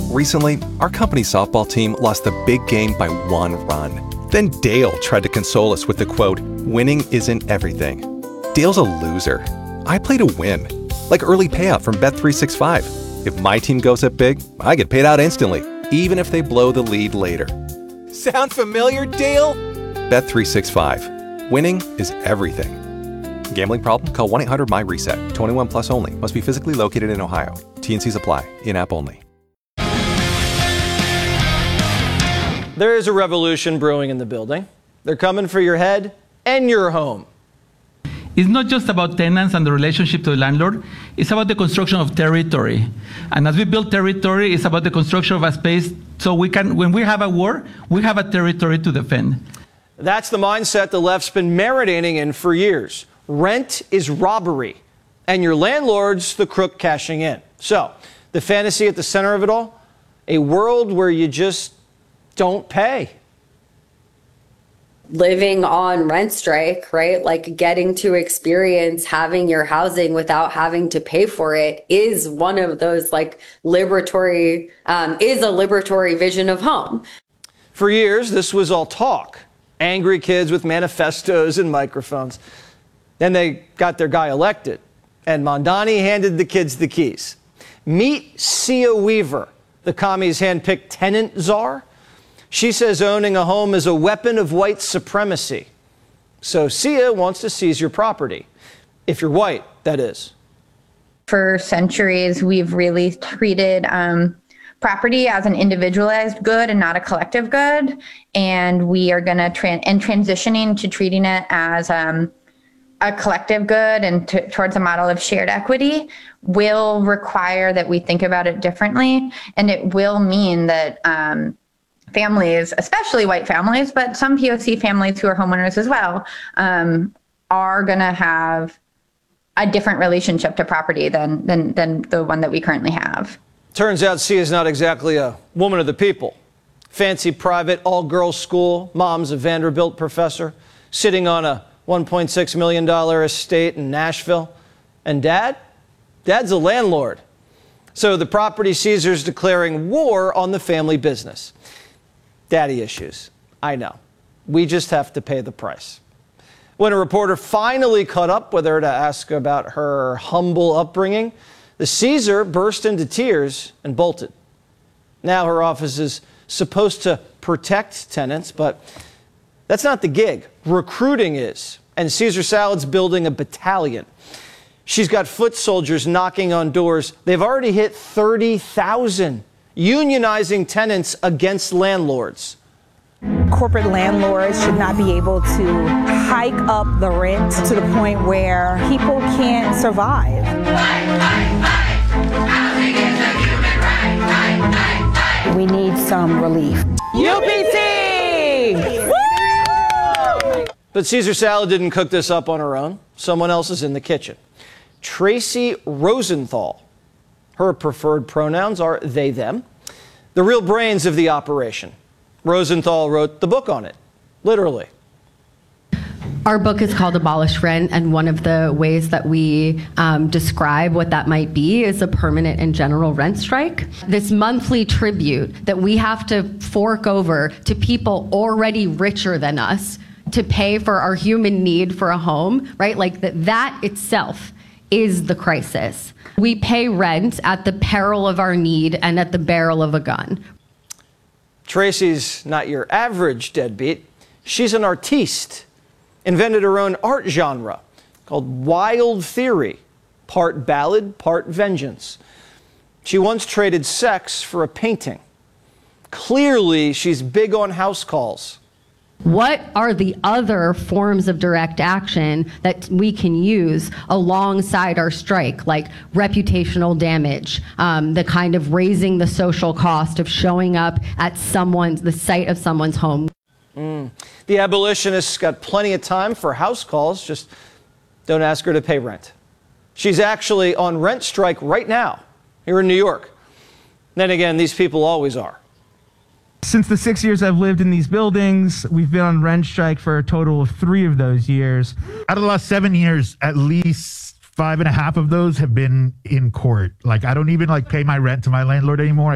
Recently, our company's softball team lost the big game by 1 run. Then Dale tried to console us with the quote, "Winning isn't everything." Dale's a loser. I play to win, like early payout from Bet365. If my team goes up big, I get paid out instantly, even if they blow the lead later. Sound familiar, Dale? Bet365. Winning is everything. Gambling problem? Call 1-800-MY-RESET. 21 plus only. Must be physically located in Ohio. T&Cs apply. In-app only. There is a revolution brewing in the building. They're coming for your head and your home. It's not just about tenants and the relationship to the landlord. It's about the construction of territory. And as we build territory, it's about the construction of a space so we can, when we have a war, we have a territory to defend. That's the mindset the left's been marinating in for years. Rent is robbery, and your landlord's the crook cashing in. So, the fantasy at the center of it all? A world where you just don't pay. Living on rent strike, right? Like getting to experience having your housing without having to pay for it is one of those like liberatory, is a liberatory vision of home. For years, this was all talk. Angry kids with manifestos and microphones. Then they got their guy elected, and Mondani handed the kids the keys. Meet Sia Weaver, the commies' handpicked tenant czar. She says owning a home is a weapon of white supremacy. So Sia wants to seize your property. If you're white, that is. For centuries, we've really treated property as an individualized good and not a collective good. And we are going to transitioning to treating it as a collective good and towards a model of shared equity will require that we think about it differently. And it will mean that families, especially white families, but some POC families who are homeowners as well, are going to have a different relationship to property than the one that we currently have. Turns out Sia is not exactly a woman of the people. Fancy private all-girls school, mom's a Vanderbilt professor, sitting on a $1.6 million estate in Nashville. And dad's a landlord. So the property seizer's declaring war on the family business. Daddy issues. I know. We just have to pay the price. When a reporter finally caught up with her to ask about her humble upbringing, the Caesar burst into tears and bolted. Now her office is supposed to protect tenants, but that's not the gig. Recruiting is. And Caesar Salad's building a battalion. She's got foot soldiers knocking on doors. They've already hit 30,000. Unionizing tenants against landlords. Corporate landlords should not be able to hike up the rent to the point where people can't survive. We need some relief. UPC! But Caesar Salad didn't cook this up on her own. Someone else is in the kitchen. Tracy Rosenthal. Her preferred pronouns are they, them. The real brains of the operation. Rosenthal wrote the book on it, literally. Our book is called Abolish Rent, and one of the ways that we describe what that might be is a permanent and general rent strike. This monthly tribute that we have to fork over to people already richer than us to pay for our human need for a home, right? Like that itself is the crisis. We pay rent at the peril of our need and at the barrel of a gun. Tracy's not your average deadbeat. She's an artiste. Invented her own art genre called Wild Theory. Part ballad, part vengeance. She once traded sex for a painting. Clearly, she's big on house calls. What are the other forms of direct action that we can use alongside our strike, like reputational damage, the kind of raising the social cost of showing up at the site of someone's home? The abolitionists got plenty of time for house calls, just don't ask her to pay rent. She's actually on rent strike right now here in New York. Then again, these people always are. Since the 6 years I've lived in these buildings, we've been on rent strike for a total of 3 of those years. Out of the last 7 years, at least 5.5 of those have been in court. Like, I don't even pay my rent to my landlord anymore.